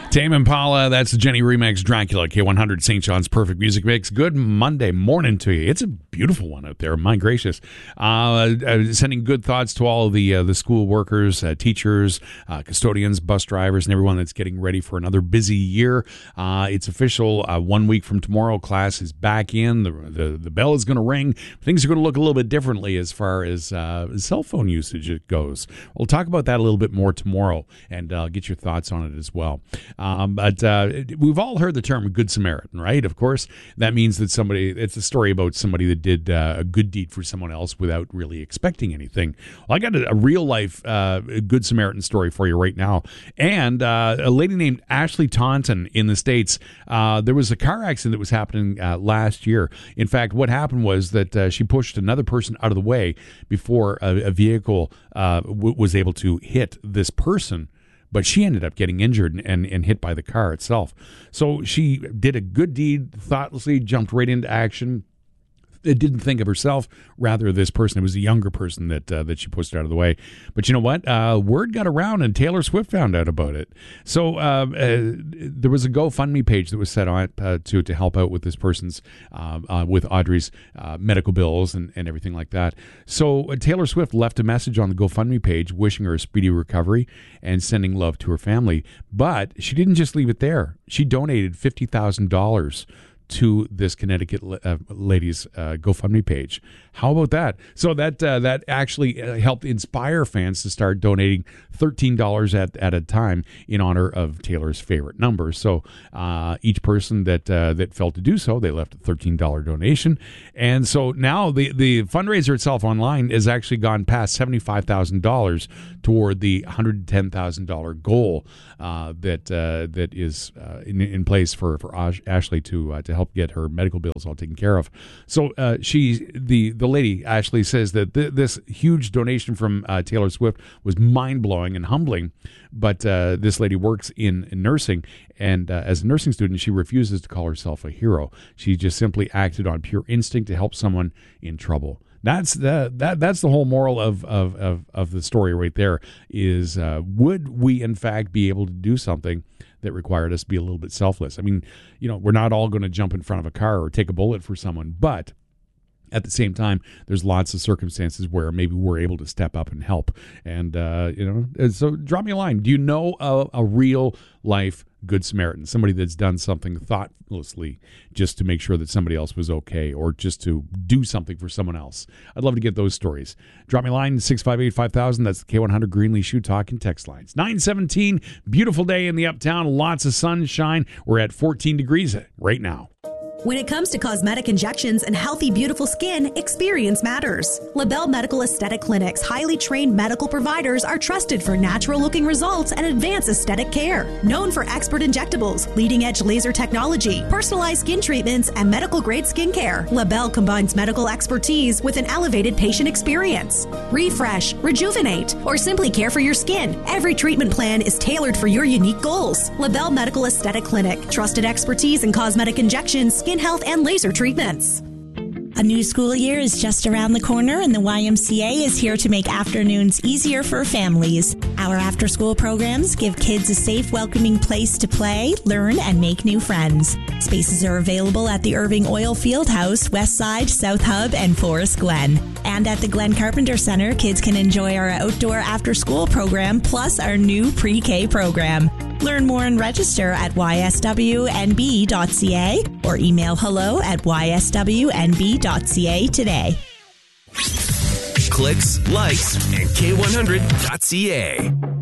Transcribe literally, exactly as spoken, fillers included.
Tame Impala, that's the Jenny Remix, Dracula, K one hundred, Saint John's Perfect Music Mix. Good Monday morning to you. It's a beautiful one out there, my gracious. Uh, uh, sending good thoughts to all of the uh, the school workers, uh, teachers, uh, custodians, bus drivers, and everyone that's getting ready for another busy year. Uh, it's official. Uh, one week from tomorrow, class is back in. The the, the bell is going to ring. Things are going to look a little bit differently as far as uh, cell phone usage it goes. We'll talk about that a little bit more tomorrow, and uh, get your thoughts on it as well. Um, but uh, we've all heard the term Good Samaritan, right? Of course, that means that somebody, it's a story about somebody that did uh, a good deed for someone else without really expecting anything. Well, I got a, a real life uh, Good Samaritan story for you right now. And uh, a lady named Ashley Taunton in the States, uh, there was a car accident that was happening uh, last year. In fact, what happened was that uh, she pushed another person out of the way before a, a vehicle uh, w- was able to hit this person. But she ended up getting injured and, and, and hit by the car itself. So she did a good deed, thoughtlessly jumped right into action. It didn't think of herself, rather this person. It was a younger person that uh, that she pushed out of the way. But you know what? Uh, word got around, and Taylor Swift found out about it. So uh, uh, there was a GoFundMe page that was set on uh, to to help out with this person's uh, uh, with Audrey's uh, medical bills and, and everything like that. So uh, Taylor Swift left a message on the GoFundMe page wishing her a speedy recovery and sending love to her family. But she didn't just leave it there. She donated fifty thousand dollars to this Connecticut uh, lady's uh, GoFundMe page. How about that? So that uh, that actually uh, helped inspire fans to start donating thirteen dollars at, at a time in honor of Taylor's favorite number. So uh, each person that uh, that felt to do so, they left a thirteen dollars donation. And so now the, the fundraiser itself online has actually gone past seventy-five thousand dollars toward the one hundred ten thousand dollars goal uh, that uh, that is uh, in, in place for, for Ashley to uh, to help get her medical bills all taken care of. So uh, she, the the lady, Ashley, says that th- this huge donation from uh, Taylor Swift was mind-blowing and humbling, but uh, this lady works in, in nursing, and uh, as a nursing student, she refuses to call herself a hero. She just simply acted on pure instinct to help someone in trouble. That's the that that's the whole moral of of of, of the story right there. Is uh, would we in fact be able to do something that required us to be a little bit selfless? I mean, you know, we're not all going to jump in front of a car or take a bullet for someone, but at the same time, there's lots of circumstances where maybe we're able to step up and help. And, uh, you know, so drop me a line. Do you know a, a real life Good Samaritan, somebody that's done something thoughtlessly just to make sure that somebody else was okay, or just to do something for someone else? I'd love to get those stories. Drop me a line, six five eight, five thousand. That's the K one hundred Greenlee Shoe Talk and text lines. nine seventeen, beautiful day in the Uptown, lots of sunshine. We're at fourteen degrees right now. When it comes to cosmetic injections and healthy, beautiful skin, experience matters. LaBelle Medical Aesthetic Clinic's highly trained medical providers are trusted for natural-looking results and advanced aesthetic care. Known for expert injectables, leading-edge laser technology, personalized skin treatments, and medical-grade skincare, LaBelle combines medical expertise with an elevated patient experience. Refresh, rejuvenate, or simply care for your skin. Every treatment plan is tailored for your unique goals. LaBelle Medical Aesthetic Clinic, trusted expertise in cosmetic injections, skin health, and laser treatments. A new school year is just around the corner, and the Y M C A is here to make afternoons easier for families. Our after-school programs give kids a safe, welcoming place to play, learn, and make new friends. Spaces are available at the Irving Oil Fieldhouse, West Side, South Hub, and Forest Glen. And at the Glen Carpenter Center, kids can enjoy our outdoor after-school program, plus our new pre-K program. Learn more and register at y s w n b dot c a or email hello at y s w n b dot c a today. Clicks, likes, and K one hundred dot c a.